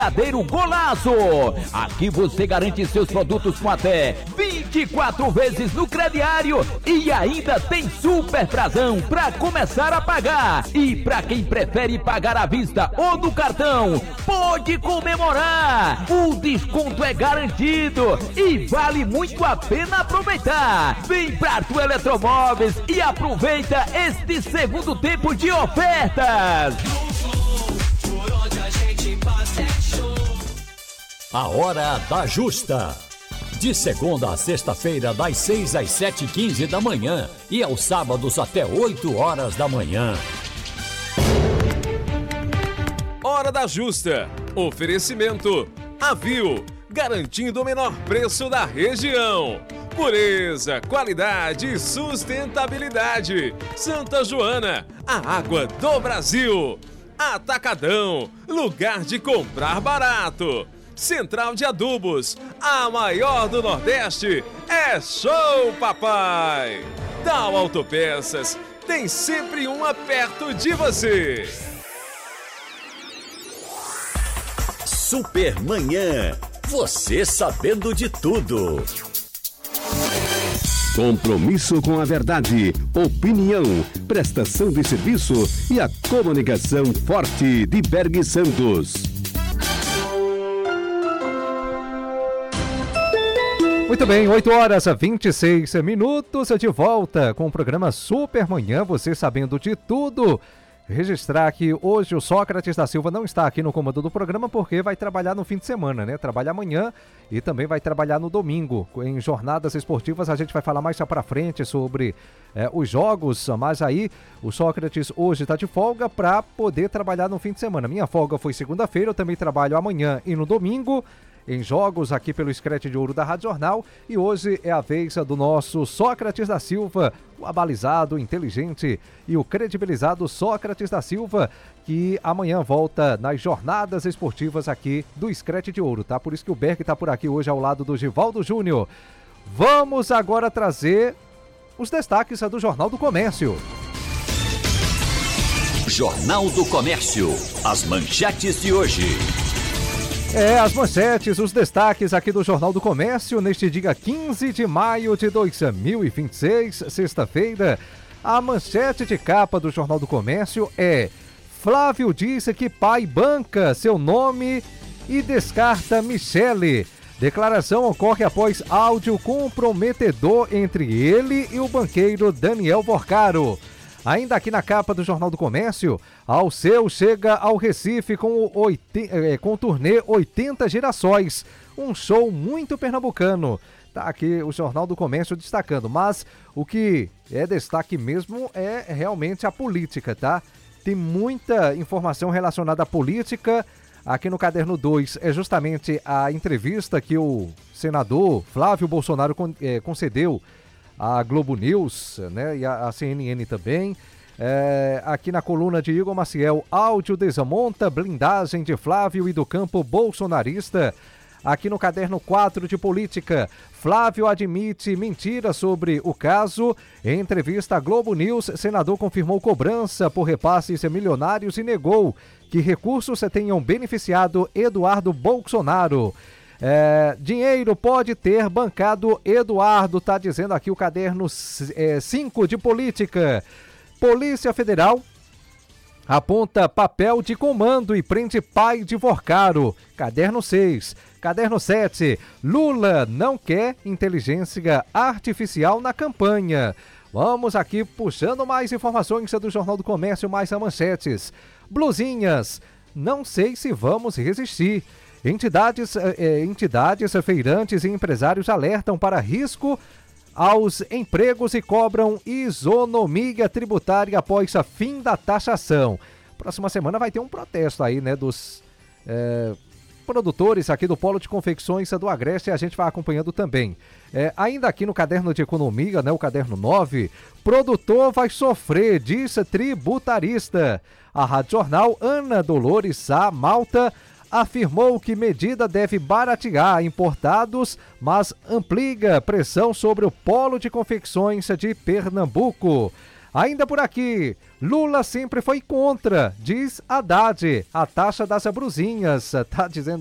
verdadeiro golaço. Aqui você garante seus produtos com até 24 vezes no crediário e ainda tem super prazão para começar a pagar. E para quem prefere pagar à vista ou no cartão, pode comemorar. O desconto é garantido e vale muito a pena aproveitar. Vem pra Tu Eletromóveis e aproveita este segundo tempo de ofertas. A Hora da Justa. De segunda a sexta-feira, das 6 às 7h15 da manhã e aos sábados até 8 horas da manhã. Hora da Justa. Oferecimento Avil, garantindo o menor preço da região. Pureza, qualidade e sustentabilidade. Santa Joana, a água do Brasil. Atacadão, lugar de comprar barato. Central de Adubos, a maior do Nordeste, é Show Papai. Tal Autopeças, tem sempre uma perto de você. Supermanhã, você sabendo de tudo. Compromisso com a verdade, opinião, prestação de serviço e a comunicação forte de Berg Santos. Muito bem, 8h26, de volta com o programa Supermanhã, você sabendo de tudo. Registrar que hoje o Sócrates da Silva não está aqui no comando do programa porque vai trabalhar no fim de semana, né? Trabalha amanhã e também vai trabalhar no domingo. Em jornadas esportivas a gente vai falar mais pra frente sobre os jogos, mas aí o Sócrates hoje está de folga para poder trabalhar no fim de semana. Minha folga foi segunda-feira, eu também trabalho amanhã e no domingo em jogos aqui pelo Scratch de Ouro da Rádio Jornal, e hoje é a vez do nosso Sócrates da Silva, o abalizado, inteligente e o credibilizado Sócrates da Silva, que amanhã volta nas jornadas esportivas aqui do Scratch de Ouro, tá? Por isso que o Berg tá por aqui hoje ao lado do Givaldo Júnior. Vamos agora trazer os destaques do Jornal do Comércio. Jornal do Comércio, as manchetes de hoje. As manchetes, os destaques aqui do Jornal do Comércio neste dia 15 de maio de 2026, sexta-feira. A manchete de capa do Jornal do Comércio é: Flávio disse que pai banca seu nome e descarta Michele. Declaração ocorre após áudio comprometedor entre ele e o banqueiro Daniel Vorcaro. Ainda aqui na capa do Jornal do Comércio, Alceu chega ao Recife com o turnê 80 Girassóis, um show muito pernambucano. Tá aqui o Jornal do Comércio destacando, mas o que é destaque mesmo é realmente a política, tá? Tem muita informação relacionada à política. Aqui no Caderno 2 é justamente a entrevista que o senador Flávio Bolsonaro concedeu a Globo News, né, e a CNN também. Aqui na coluna de Igor Maciel, áudio desmonta blindagem de Flávio e do campo bolsonarista. Aqui no Caderno 4 de Política, Flávio admite mentira sobre o caso. Em entrevista à Globo News, senador confirmou cobrança por repasses milionários e negou que recursos tenham beneficiado Eduardo Bolsonaro. Dinheiro pode ter bancado Eduardo, tá dizendo aqui o Caderno 5 de Política. Polícia Federal aponta papel de comando e prende pai de Vorcaro. Caderno 6. Caderno 7. Lula não quer inteligência artificial na campanha. Vamos aqui puxando mais informações do Jornal do Comércio, mais manchetes. Blusinhas, não sei se vamos resistir. Entidades, feirantes e empresários alertam para risco aos empregos e cobram isonomia tributária após a fim da taxação. Próxima semana vai ter um protesto aí, né, dos produtores aqui do Polo de Confecções do Agreste, e a gente vai acompanhando também. Ainda aqui no Caderno de Economia, né, o Caderno 9, produtor vai sofrer, diz tributarista. A Rádio Jornal, Ana Dolores Sá Malta, afirmou que medida deve baratear importados, mas amplia pressão sobre o Polo de Confecções de Pernambuco. Ainda por aqui, Lula sempre foi contra, diz Haddad. A taxa das brusinhas, tá dizendo